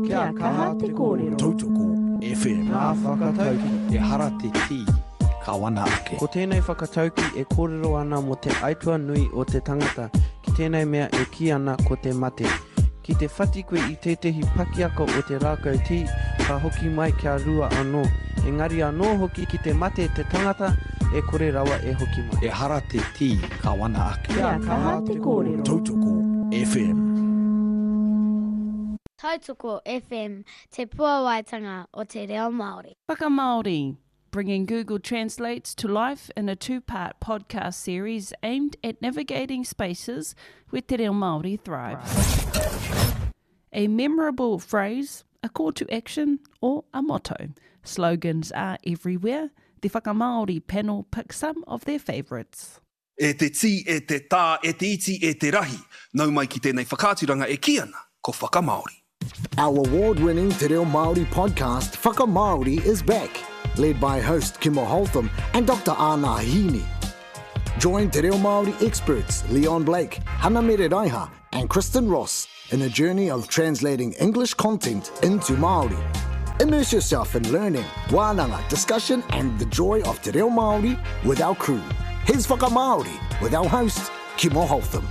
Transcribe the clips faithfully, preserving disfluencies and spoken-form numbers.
Kia kaha te kōrero. Tautoko F M. Ngā whakatauki E hara te ti ka wana ake. Ko tēnei whakatauki e kōrero ana mo te aitua nui o te tangata. Ki tēnei mea e ki ana ko te mate. Ki te whati koe i tetehi pakiaka o te rākau ti, ka hoki mai kia rua anō. Engari anō hoki ki te mate te tangata, e kore rawa e hoki mai. E hara te ti ka wana ake. Kia kaha te kōrero. Tautoko F M. Tautoko F M, te puawaitanga o te reo Māori. Whakamaori, bringing Google Translates to life in a two-part podcast series aimed at navigating spaces where te reo Māori thrives. A memorable phrase, a call to action, or a motto. Slogans are everywhere. The Whakamaori panel picks some of their favourites. E te ti, e te tā, e te iti, e te rahi. Nau mai ki tēnei whakāturanga e ki ana, ko Whakamaori. Our award-winning Te Reo Māori podcast, Whakamaori, is back, led by host Kimo Holtham and Doctor Ana Hini. Join Te Reo Māori experts Leon Blake, Hana Mere Raiha and Kristen Ross in a journey of translating English content into Māori. Immerse yourself in learning, wānanga, discussion and the joy of Te Reo Māori with our crew. Here's Whakamaori with our host, Kimo Holtham.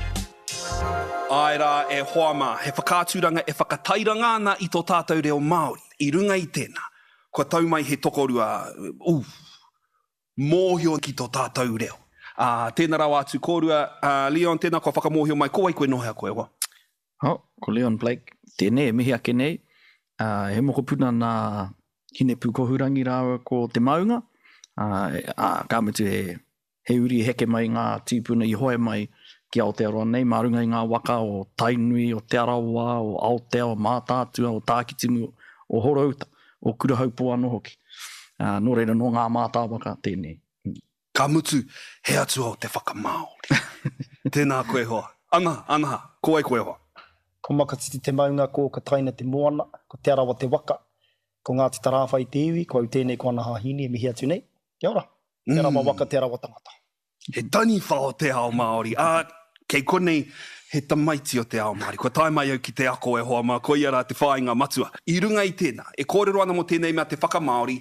Ai rā e hoama, he whakāturanga e whakatairanga ana i tō tātou reo Māori. I runga i tēnā, kua tau mai he tokorua, uh, mōhio ki tō tātou reo. Uh, tēnā rau atu kōrua, uh, Leon, tēnā kua whakamōhio mai, ko ai koe nohea koe wa? Oh, ko Leon Blake, tēnei, e mihi ake nei. Uh, he moko puna nā hine pūkohurangi rāua ko te maunga. Uh, uh, ka mutu he, he uri heke mai ngā tīpuna i hoe mai ki Aotearoa nei, marunga i ngā waka o Tainui, o Te Arawa, o Aotea, o Mātātua, o Tākitimu, o Horauta, o Kurahaupo anō hoki. Uh, nō reira no ngā mātāwaka tēnei. Ka mutu, he atu o te Whakamaori. Tēnā koe hoa. Ana, ana, ko ai koe hoa. Ko makatiti te maunga ko ka taina te moana, ko Te Arawa te waka, ko ngā te tarawhai te iwi, ko au tēnei ko ana hahini e mihi atu nei. Kia ora, Te Arawa waka, Te Arawa tangata. He tani whao te ao Māori. Ah, kei konei he tamaiti o te ao Māori. Ko tae mai au ki te ako e hoa mā, ko ia rā te whāinga matua. I runga i tēnā, e kōrero ana mo tēnei mea te Whakamaori.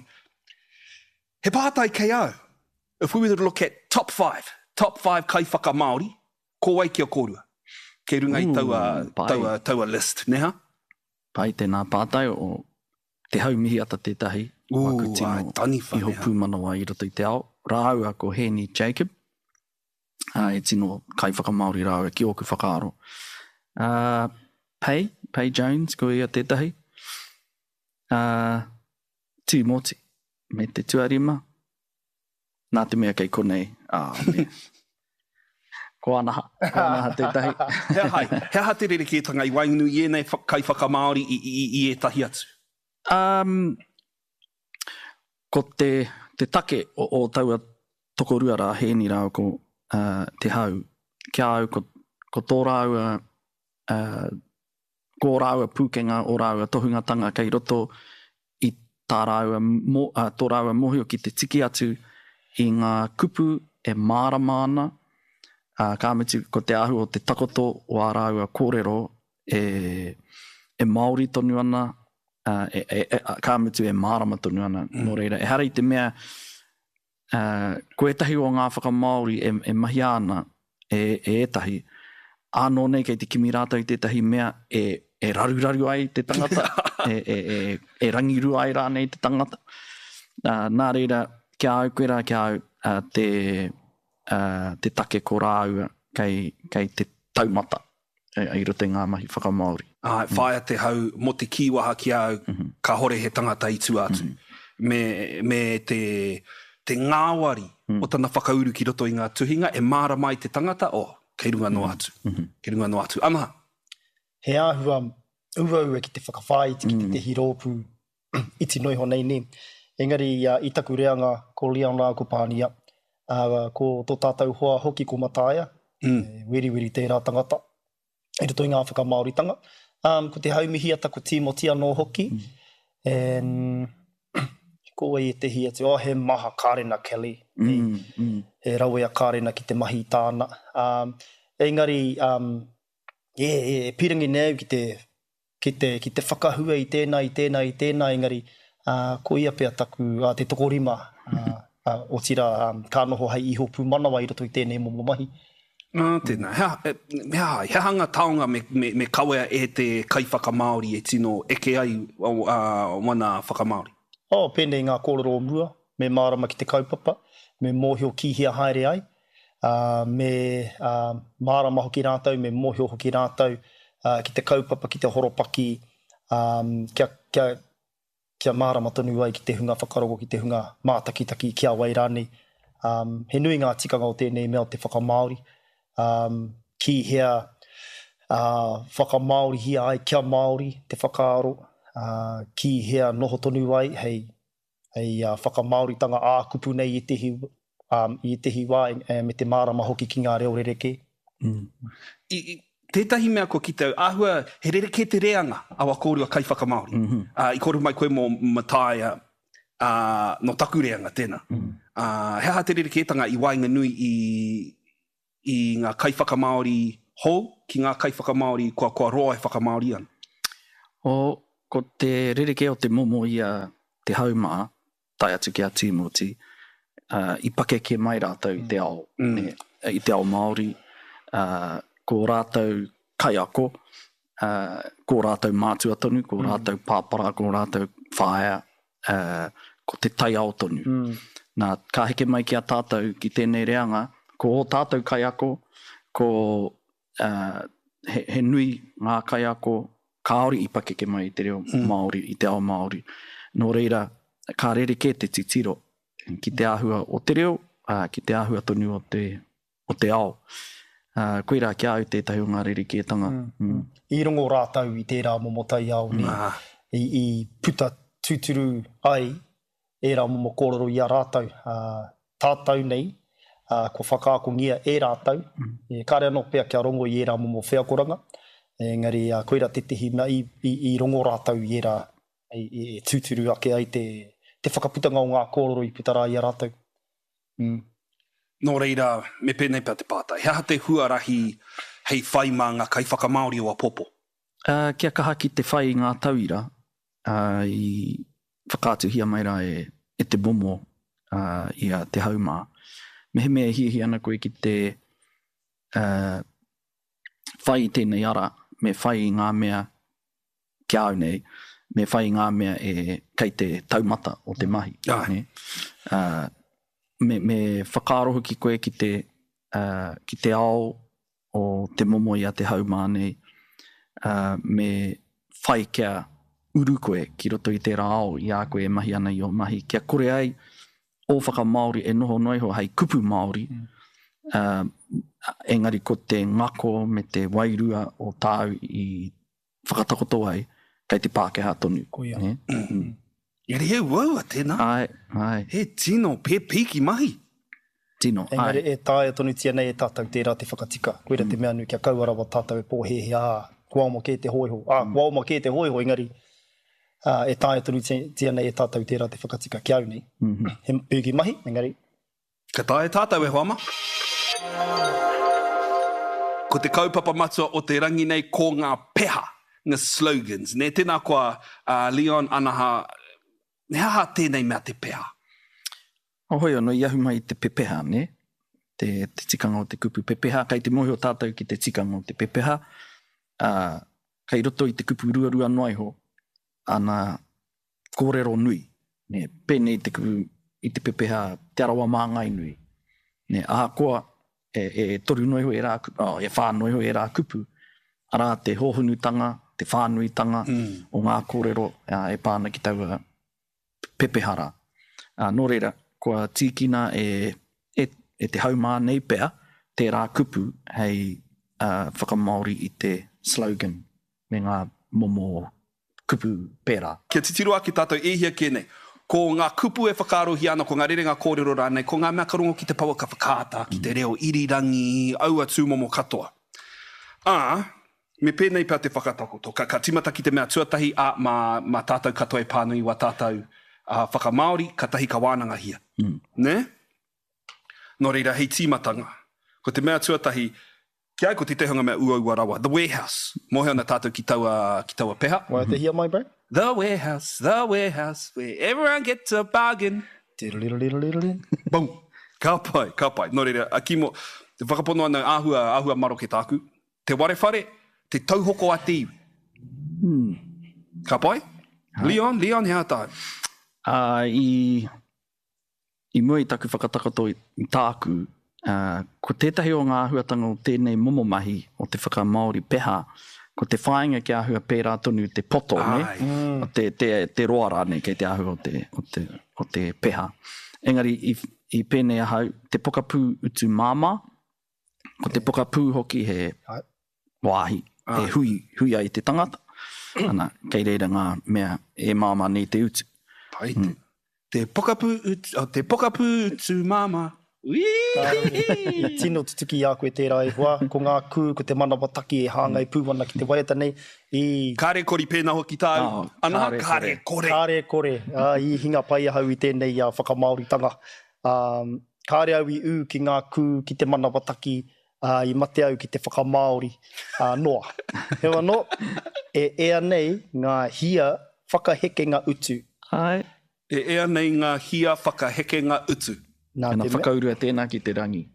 He pātai kei au. If we were to look at top five, top five kai Whakamaori, ko ai kia kōrua. Kei runga i taua, taua, taua list, neha? Pai tēnā pātai o te haumihi ata tētahi. Ooh, ai, tani wha, iho pūmanawa i roto i te ao. Rāua ko Henny Jacob. Uh, e tino kai Whakamaori rāua ki oku whakaaro. Uh, Pei, Pei Jones, ko ia tētahi. Uh, Tū Moti, me te tuarima. Nā te mea kei konei. Ah, me. Ko anaha, ko anaha tētahi. Hea hai, hea ha te rere ki e tanga i waingunu i enei kai Whakamaori i, i, i e tahi atu? Um, ko te, te take o, o taua tokorua rā, Henny rāua ko Uh, te hau, kia au ko, ko tō rāua, uh, ko rāua pūkenga o rāua tohungatanga kei roto i tā rāua, mo, uh, tō rāua mohio ki te tiki atu i ngā kupu e māramana, uh, kā mitu ko te ahu o te takoto o a rāua kōrero e, e Māori tonu ana, uh, e, e, e, kā mitu e mārama tonu ana, mm. Nō reira, e hara i te mea, Uh, ko etahi o ngā Whakamaori e, e mahi ana e, e etahi. Anō nei kei te kimi rātou i tētahi mea e, e raru-raru ai te tangata, e, e, e, e rangiru ai rā nei te tangata. Uh, nā reira, kia au koe rā, kia au uh, te, uh, te take ko rāua kei, kei te taumata e, i rote ngā mahi Whakamaori. Ai, whaia te hau mo te kiwaha ki au, mm-hmm. Ka hore he tangata i tu atu. Mm-hmm. Me, me te... te ngāwari mm. o tana whakauru ki roto i ngā tuhinga, e māra mai te tangata, o, oh, kei runga no atu. Mm-hmm. Kei runga no atu. Ana? He āhua uaua ki te whakawhai, ki mm. te hiropu, iti noi honei ni. Engari, uh, i taku reanga, ko Leon rā ko pānia, uh, ko tō tātou hoa hoki ko Mataia, mm. e, weri weri tērā tangata, i roto i ngā whakamauritanga. Um, ko te haumihi ata ko Timoti anō hoki, mm. and... ko e te hi atu, oh, he maha kārena Kelly, mm, mm. he rauea kārena ki te mahi tāna. Um, engari, um, yeah, yeah, pirangi neu ki te ki te, ki te whakahua i tēnā, i tēnā, i tēnā, engari, uh, ko ia pia taku uh, te tokorima, uh, uh, o tira um, ka noho hei iho pūmanawa i roto i tēnei momo mahi. Ah, tēnā. Hea, hea, he hanga taonga me, me, me kawea e te kaiwhaka Māori e tino eke ai uh, wana whakamaori. Oh, pēnei ngā kōrero o mua, me mārama ki te kaupapa, me mōhio kihia haere ai, uh, me uh, mārama hoki rātau, me mōhio hoki rātau, Uh, ki te kaupapa, ki te horopaki, um, kia, kia, kia mārama tonu ai ki te hunga whakarongo, ki te hunga mātakitaki kia wairani. Um, he nui ngā tikanga o tēnei mea o te whakamaori. Um, ki hea uh, whakamaori hia ai kia Māori, te whakaaro. Uh, ki hea noho tonu ai, hei, hei uh, whakamaoritanga ākupu nei i tehi, um, i tehi wā e, me te mārama hoki ki ngā reo rereke. Mm. I, i, Tētahi mea ko ki te āhua, he rereke te reanga awa kōrua kai whakamaori. Mm -hmm. uh, I koru mai koe mō mataia uh, no taku reanga tēnā. Mm -hmm. uh, Heha te rereketanga i wainga nui i, i ngā kai whakamaori hou, ki ngā kai whakamaori kua, kua roa e whakamaori ana. O, ko te rereke o te momo i a te haumaa, tai atu ki a Timoti, uh, i pake ke mai rātou i te ao, mm. ne, i te ao Māori, uh, ko rātou kai ako, uh, ko rātou mātua tonu, ko rātou pāpara, ko rātou whaea, uh, ko te tai ao tonu. Mm. Nā, ka heke mai ki a tātou ki tēnei reanga, ko o tātou kai ako, ko uh, he, he nui ngā kai ako, kāori i pakeke mai i te reo mm. Māori, i te ao Māori. Nō reira, ka rereke te titiro, ki te āhua o te reo, uh, ki te āhua tonu o te, o te ao. Uh, koe rā kia au tētahi o ngā rerekētanga. Mm. Mm. I rongo rātau i tērā momotai au ni, ah. i, i puta tūturu ai, e rā momo kōrero i a rātau. Uh, tātau nei, uh, ko whakaakongia e rātau, mm. e kāre anō pēr kia rongo i e rā momo wheakoranga, engari uh, koe rā te tehi mea i, i, i rongo rātau i e rā i, i tūturu ake ai te, te whakaputanga o ngā kōrero i puta rā i a rātau. Mm. Nō reira, me pēnei pēr te pātai. Hea te huarahi hei whai mā ngā kai whakamaori o a popo? Uh, kia kaha ki te whai ngā tauira, uh, i whakātuhia mai rā e, e te momo uh, i a te haumā. Me he mea hihi ana koe ki te uh, whai i tēnei ara, me whai ngā mea kia au nei, me whai ngā mea e kei te taumata o te mahi. Ne? Uh, Me, me whakarohu ki koe ki te, uh, ki te ao o te momo i a te haumā nei, uh, me whai kia uru koe ki roto i tērā ao i a koe e mahi ana i o mahi. Kia kore ai o whaka Māori e noho noiho hei kupu Māori, mm. uh, engari ko te ngako me te wairua o tāu i whakatakoto ai kei te Pākehā tonu. Koia. Ne? Mm. Ere he waua tēnā. Ai, ai. He tino pē pīki mahi. Tino, ai. Engari e tāia tonu tia nei e tātou tērā te whakatika. Koera mm. te mea nu kia kauarawa tātou e pōhehe, ā, kua oma kē te hoiho. Ā, mm. kua oma kē te hoiho, engari uh, e tāia tonu tia nei e tātou tērā te whakatika ki au nei. Mm -hmm. He pīki mahi, engari. Ka tāia tātou e hoama. Ko te kaupapa matua o te rangi nei ko ngā peha, ngā slogans. Ne tēnā kua uh, Leon Anaha, ne haha tēnei mea te peha? O hoi ono, i ahu mai te pepeha, ne? Te, te tikanga o te kupu pepeha. Kai te mohi o tātou ki te tikanga o te pepeha. Uh, kai roto i te kupu ruarua noiho, ana kōrero nui. Ne? Pēnei te kupu i te pepeha te arawa māngai nui. Ne? Aha koa, e, e toru noiho e rā kupu, oh, e whānoiho e rā kupu. Ara te hohunutanga, te whānuitanga mm. o ngā kōrero uh, e pāna ki taua pepehara. Uh, nō reira, kua tīkina e, e, e te haumā nei pēr, te rā kupu hei uh, whakamaori i te slogan me ngā momo kupu pērā. Kia titiru aki tātou ehia kēnei. Ko ngā kupu e whakarohi ana, ko ngā rerenga kōrero rānei, ko ngā mea karongo ki te paua ka whakaata, ki te reo irirangi, aua tūmomo katoa. Ā, me pēnei pēr te whakatakoto. Ka, ka timata ki te mea tuatahi, a ma, ma tātou katoa e pānui wa tātou uh, whakamaori, ka tahi ka wānanga hia. Mm. Ne? Nō reira, hei tīmatanga. Ko te mea tuatahi, Ki ai ko te tehanga mea ua ua rawa. The Warehouse. Mo hea na tātou ki taua, ki taua peha. Wai te hia mai, bro? The Warehouse, the Warehouse, where everyone gets a bargain. Tirulirulirulirulirul. Boom. Ka pai, ka pai. Nō reira, a ki mo, te whakapono ana āhua, āhua maro ke tāku. Te ware whare, te tauhoko a te iwi. Hmm. Ka pai? Leon, Leon, hea tāu. Uh, i, I mua i taku whakatakato i, i tāku, uh, ko tētahi o ngā ahuatanga o tēnei momomahi o te whakamaori peha, ko te whāinga ki ahua pērā tonu te poto, ne? Mm. O te, te, te roara, ne, kei te ahua o te, o te, o te peha. Engari, i, i pēnei ahau, te pokapū utu māma, ko te pokapū hoki he Ai. wāhi, he hui, hui ai te tangata. Ana, kei reira ngā mea e māma nei te utu. Pai, te, te pokapū utu, oh, te pokapū utu māma. Ui! I tino tutuki a koe tērā e hoa, ko ngā kū, ko te manawataki e hāngai pūwana ki te waiata nei, i Kāre kori pēnā hoki tāu. Oh, Ana, kāre kāre kore. kāre kore, uh, i hinga pai ahau i tēnei uh, whakamaoritanga. Um, kāre au i ū ki ngā kū, ki te manawataki, uh, i mate au ki te whakamaori uh, noa. Hewa no, e ea nei ngā hia whakahekenga utu. Ai. E ea nei ngā hia whakahekenga utu. Nā Ana te mea. whakaurua tēnā ki te rangi.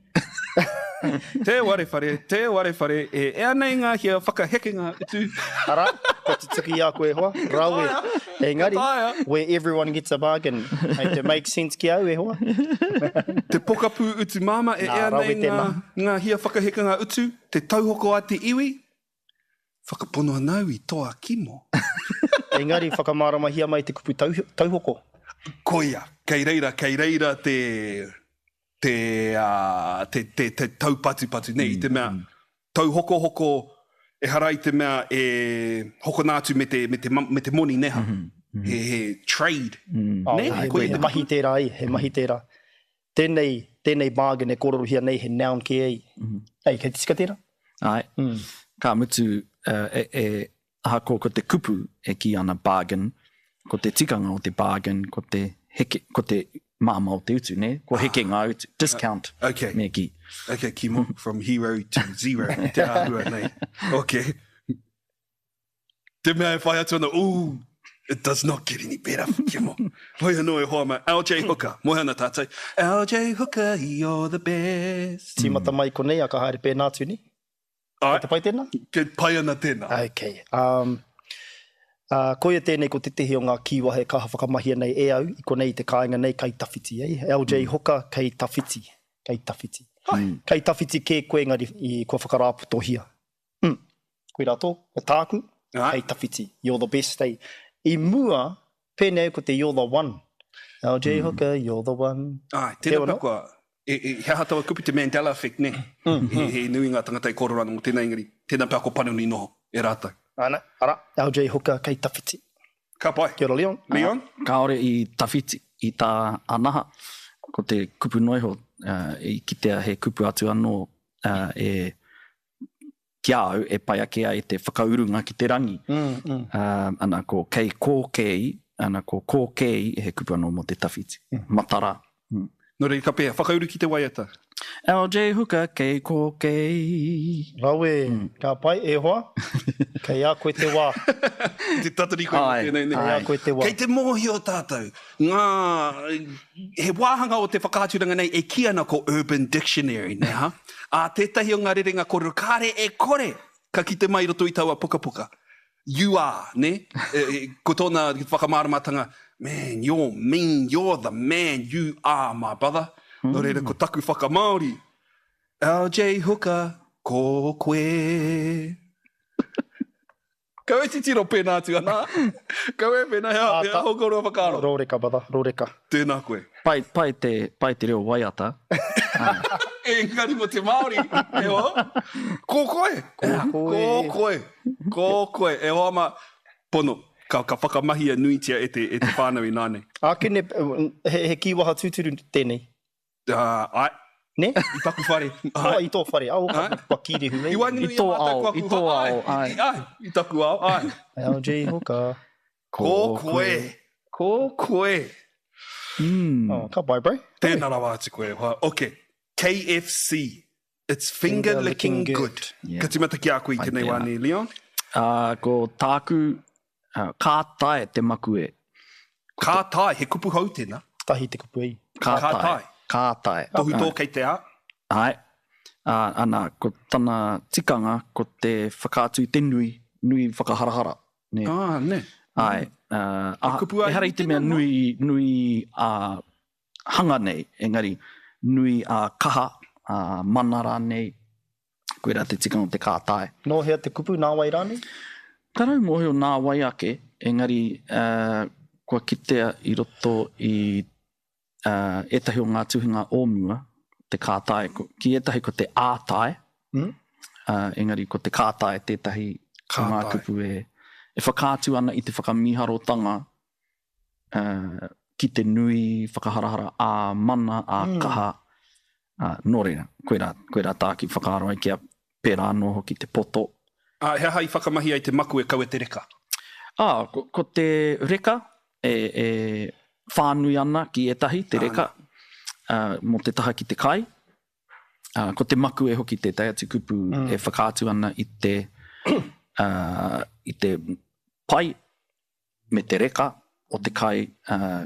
Te ware whare, te ware whare, e ea nei ngā hia whakahekenga utu. Ara, ko tutuki a koe hoa, rawe. Engari, Taia. where everyone gets a bargain. Hey, to make sense ki au e hoa. Te pokapū utu māma, e Nā, ea rawe nei ngā, tēnā. ngā hia whakahekenga utu. Te tauhoko a te iwi. Whakapono anau i toa kimo. Engari, whakamārama hia mai te kupu tau, tauhoko. Koia, kei reira, kei reira te, te, uh, te, te, te taupatupatu, nei, i te mea, tau hoko hoko, e harai te mea, e hoko nātu me te, me te, ma- me te moni neha, he, he trade, Oh, ne? he, Koe he te mahi tērā ei, he mahi tērā. Tēnei, tēnei bargain e kororu hia nei, he noun ki ei. Ei, kei te tika tērā? Ai. Mm. Ka mutu uh, e, e ahako ko te kupu e ki ana bargain, ko te tikanga o te bargain, ko te heke, ko te māma o te utu, ne? Ko heke ngā utu, discount, Okay. me ki. Okay, Kimo, from hero to zero, te ahua nei. Okay. Te mea e whai atu ana, ooh, it does not get any better, Kimo. Hoi anō e hoa mai, L J Hooker, mohe ana tātou. L J Hooker, you're the best. Tīmata mai ko nei, a ka haere pēnā tu ni. Ai, Te pai tēnā? ke pai ana tēnā. Okay. Um, uh, koia tēnei ko te tehi o ngā kiwahe kaha whakamahia nei e au, i ko nei te kāinga nei kai tawhiti, eh? L J Hooker, kei tawhiti. Kei tawhiti. Kei tawhiti ke koe ngari i kua whakarāputo hia. Mm. Koe rātou, e tāku, Ai. kei tawhiti. You're the best, eh? I mua, pēnei ko te you're the one. L J Hooker, you're the one. Ai, Te tēnā ora? pēkua, e, e, he hatawa kupi te Mandela effect, ne? Mm, he, he nui ngā tangata i kororana mo tēnā ingari, tēnā pēkua panuni noho, e rātai. Ana, ara, L J Hooker, kei tawhiti. Ka pai. Kia ora, Leon. Leon? Kāore i tawhiti, i tā anaha, ko te kupu noiho, uh, i kitea he kupu atu anō, uh, e kia au, e pai ake ai te whakaurunga ki te rangi. Mm, mm. Uh, ana ko kei kōkei, ana ko kōkei, e he kupu anō mo te tawhiti. Matara. Mm. No rei ka pēa, whakauru ki te waiata. L J Hooker, kei kōkei. Rawe, ka pai e hoa, kei a koe te wā. Te tatari koe mo Ai, tēnei, ne? Kei a koe te wā. Kei te mōhi o tātou, ngā, he wāhanga o te whakāturanga nei e ki ana ko Urban Dictionary, ne ha? A tētahi o ngā rerenga kōrero, kāre e kore, ka ki te mai roto i taua puka puka. You are, ne? e, e, ko tōna whakamāramatanga, man, you're mean, you're the man, you are, my brother. Mm. No reira, ko taku whakamaori. L J Hooker, ko koe. Kau e titiro pēnā atu ana. Kau e pēnā hea, Ah, hea ta- hokoro whakaro. Rōreka, brother, rōreka. Tēnā koe. Pai, pai, te, pai te reo waiata. Engari mo te Māori, e hoa. Ko koe. Ko koe. Ko koe. Ko koe. E hoa ma, pono, ka, ka whakamahia nuitia e te, e te whānau i nāne. A kene, he, he kiwaha tūturu tēnei. Uh, ai, Ne? i paku whare. Oh, i tō whare. Au, Ai. ka kire hu. I wanginu I tō a ao, mātou i kua tō kuha. ao, Ai, ai. ai, i taku ao, ai. L J Hooker. Ko koe. Ko koe. Mm. Oh, ka pai, bro. Tēnā rawa atu koe. Hoa. Ok. K F C. It's finger, Finger licking, licking good. good. Yeah. Ka timata ki a koe i Ai tēnei pēā. wāne, Leon? Uh, ko tāku uh, kātae te makue. Kā tai, he kupu hau tēnā. Tahi te kupu ei. Kātae. Kātae. Tohu Ah, tō kei te a. Ai. Uh, ana, ko tana tikanga, ko te whakaatu te nui, nui whakaharahara. Ne. Ah, ne. Ai. Uh, ah, kupu ai e hara i te mea tēnā, no? nui, nui a uh, hanga nei, engari, nui a uh, kaha, a uh, manara nei, koe rā te tikanga o te kātae. No hea te kupu nā wai rāne? Tarau mohe o nā wai ake, engari, uh, kua kitea i roto i uh, etahi o ngā tuhinga ōmua, te kātae, ko, ki etahi ko te ātae, Mm? uh, engari ko te kātae tētahi o ngā Kātae. kupu e, e whakātu ana i te whakamiharotanga uh, ki te nui, whakaharahara, a mana, a Mm. kaha, uh, nō reira, koe rā, koe rā tāki whakaaro ai kia pērā anō hoki te poto. Ah, he hai whakamahi ai te maku e kau e te reka. Ah, ko, ko te reka e, e whānui ana ki etahi, te reka, uh, mo te taha ki te kai. Uh, ko te maku e hoki te tai atu kupu mm. e whakātu ana i te, uh, i te pai me te reka o te kai uh,